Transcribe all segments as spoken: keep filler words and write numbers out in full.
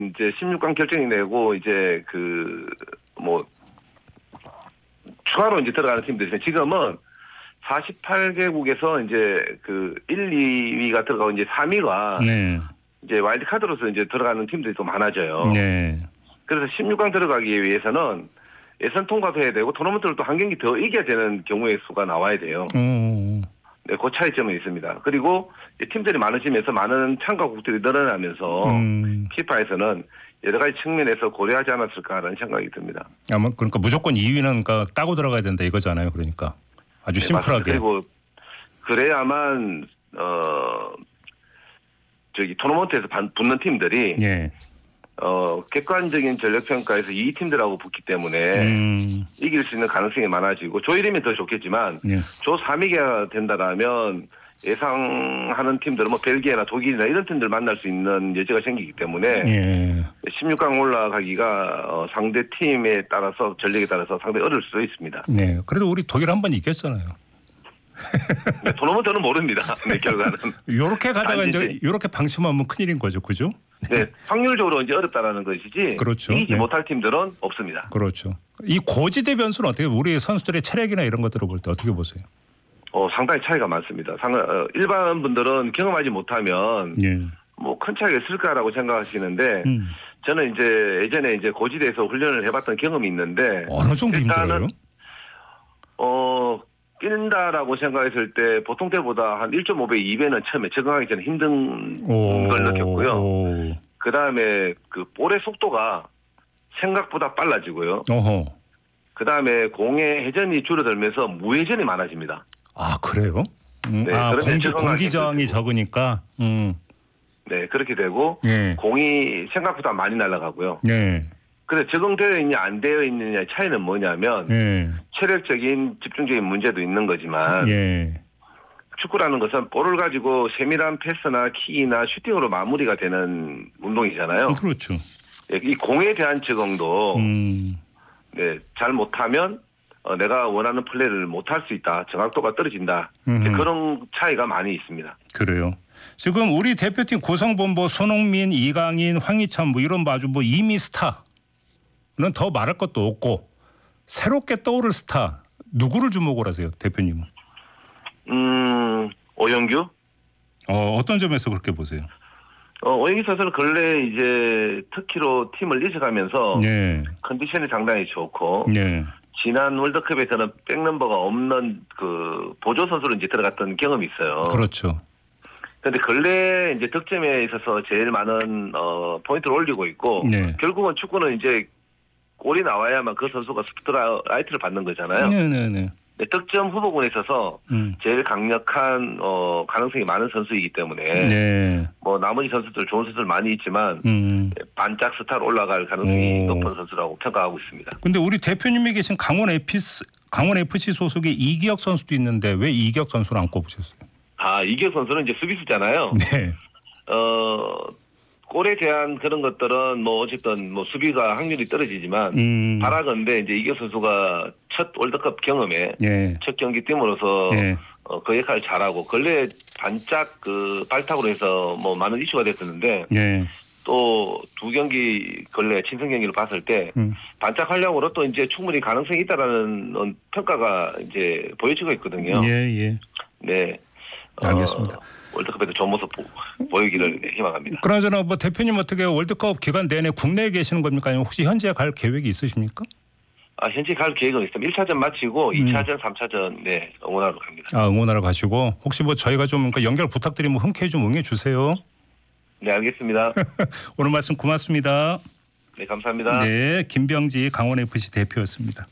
이제 십육 강 결정이 내고 이제 그 뭐 추가로 이제 들어가는 팀들이 있어요. 지금은 사십팔 개국에서 이제 그 일, 이 위가 들어가고 이제 삼 위가 네. 이제 와일드 카드로서 이제 들어가는 팀들이 또 많아져요. 네. 그래서 십육 강 들어가기 위해서는 예선 통과도 해야 되고 토너먼트를 또 한 경기 더 이겨야 되는 경우의 수가 나와야 돼요. 음. 네, 그 차이점은 있습니다. 그리고 팀들이 많아지면서 많은 참가국들이 늘어나면서 음. 피파에서는 여러 가지 측면에서 고려하지 않았을까라는 생각이 듭니다. 아마 그러니까 무조건 이 위는 그러니까 따고 들어가야 된다 이거잖아요. 그러니까 아주 네, 심플하게. 맞습니다. 그리고 그래야만 어 저기 토너먼트에서 붙는 팀들이 예. 어 객관적인 전력 평가에서 이 위 팀들하고 붙기 때문에 음. 이길 수 있는 가능성이 많아지고 조 일 위면 더 좋겠지만 예. 조 삼 위가 된다라면 예상하는 팀들은 뭐 벨기에나 독일이나 이런 팀들 만날 수 있는 여지가 생기기 때문에 예. 십육 강 올라가기가 어, 상대 팀에 따라서 전력에 따라서 상당히 어려울 수도 있습니다. 네. 그래도 우리 독일 한 번 이겼잖아요. 네, 토너먼트는 모릅니다. 네, 결과는. 요렇게 가다가 아니, 이제 이제- 요렇게 방심하면 큰일인 거죠. 그죠? 네, 확률적으로 이제 어렵다라는 것이지. 그렇죠. 이기지 네. 못할 팀들은 없습니다. 그렇죠. 이 고지대 변수는 어떻게 우리 선수들의 체력이나 이런 것들을 볼 때 어떻게 보세요? 어, 상당히 차이가 많습니다. 상, 어, 일반 분들은 경험하지 못하면 예. 뭐 큰 차이가 있을까라고 생각하시는데 음. 저는 이제 예전에 이제 고지대에서 훈련을 해봤던 경험이 있는데 어느 정도 일단은 힘들어요? 어 낀다라고 생각했을 때 보통 때보다 한 일 점 오 배, 이 배는 처음에 적응하기 전에 힘든 오. 걸 느꼈고요. 오. 그 다음에 그 볼의 속도가 생각보다 빨라지고요. 어허. 그 다음에 공의 회전이 줄어들면서 무회전이 많아집니다. 아 그래요? 음. 네, 아 그런데 공기 적응하기 공기 저항이 힘들고. 적으니까. 음. 네, 그렇게 되고 예. 공이 생각보다 많이 날아가고요. 네. 그래서 적응되어 있냐 안 되어 있느냐의 차이는 뭐냐면 예. 체력적인 집중적인 문제도 있는 거지만 예. 축구라는 것은 볼을 가지고 세밀한 패스나 킥이나 슈팅으로 마무리가 되는 운동이잖아요. 그렇죠. 예, 이 공에 대한 적응도 음. 네, 잘 못하면 어, 내가 원하는 플레이를 못할 수 있다. 정확도가 떨어진다. 음흠. 그런 차이가 많이 있습니다. 그래요. 지금 우리 대표팀 구성본 뭐 손흥민, 이강인, 황희찬 뭐 이런 아주 뭐 이미 스타는 더 말할 것도 없고 새롭게 떠오를 스타 누구를 주목을 하세요, 대표님은? 음, 오영규? 어, 어떤 점에서 그렇게 보세요? 어, 오영규 선수는 근래 이제 특히로 팀을 이적하면서 네, 컨디션이 상당히 좋고 네, 지난 월드컵에서는 백넘버가 없는 그 보조 선수로 이제 들어갔던 경험이 있어요. 그렇죠. 그런데 근래 이제 득점에 있어서 제일 많은 어, 포인트를 올리고 있고 네. 결국은 축구는 이제 골이 나와야만 그 선수가 스포트라이트를 받는 거잖아요. 네, 네, 네. 네, 득점 후보군에 있어서 음. 제일 강력한 어, 가능성이 많은 선수이기 때문에 네, 뭐 나머지 선수들 좋은 선수들 많이 있지만 음. 반짝 스타로 올라갈 가능성이 오. 높은 선수라고 평가하고 있습니다. 근데 우리 대표님이 계신 강원 에피스 강원 에프씨 소속의 이기혁 선수도 있는데 왜 이기혁 선수를 안 꼽으셨어요? 아, 이기혁 선수는 이제 수비수잖아요. 네, 어, 골에 대한 그런 것들은 뭐 어쨌든 뭐 수비가 확률이 떨어지지만 음. 바라건대 이제 이기혁 선수가 첫 월드컵 경험에 예, 첫 경기 팀으로서 예, 어, 그 역할을 잘하고 근래 반짝 그 발탁으로 해서 뭐 많은 이슈가 됐었는데 예, 또 두 경기 근래 친선 경기를 봤을 때 음. 반짝 활약으로 또 이제 충분히 가능성이 있다라는 평가가 이제 보여지고 있거든요. 예, 예. 네. 어, 알겠습니다. 월드컵에도 좋은 모습 보, 보이기를 희망합니다. 그나저나 뭐 대표님 어떻게 월드컵 기간 내내 국내에 계시는 겁니까? 아니면 혹시 현지에 갈 계획이 있으십니까? 아, 현지 갈 계획은 있습니다. 일 차전 마치고 음. 이 차전, 삼 차전 네, 응원하러 갑니다. 아, 응원하러 가시고 혹시 뭐 저희가 좀 연결 부탁드리면 흔쾌히 좀 응해 주세요. 네, 알겠습니다. 오늘 말씀 고맙습니다. 네, 감사합니다. 네, 김병지 강원 에프씨 대표였습니다.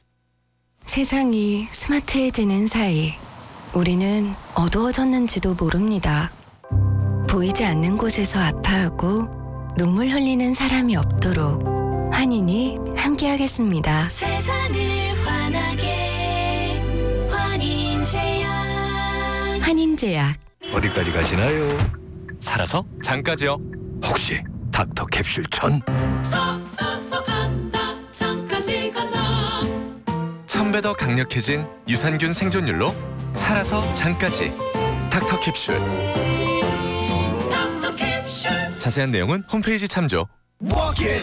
세상이 스마트해지는 사이 우리는 어두워졌는지도 모릅니다. 보이지 않는 곳에서 아파하고 눈물 흘리는 사람이 없도록 환인이 함께하겠습니다. 세상을 환하게 환인제약. 환인제약. 어디까지 가시나요? 살아서 장까지요. 혹시 닥터 캡슐 천? 쏙쏙 간다 잠까지 간다. 천 배 더 강력해진 유산균 생존율로 살아서 장까지. 닥터 캡슐. 닥터 캡슐. 자세한 내용은 홈페이지 참조. Walk it.